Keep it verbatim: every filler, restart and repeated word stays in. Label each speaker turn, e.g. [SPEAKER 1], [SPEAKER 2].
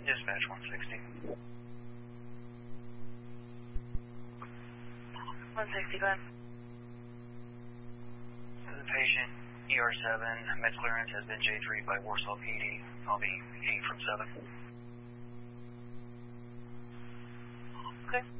[SPEAKER 1] Dispatch one sixty.
[SPEAKER 2] one sixty, go ahead.
[SPEAKER 1] The patient, E R seven, med clearance has been J three by Warsaw P D. I'll be eight from seven.
[SPEAKER 2] Okay.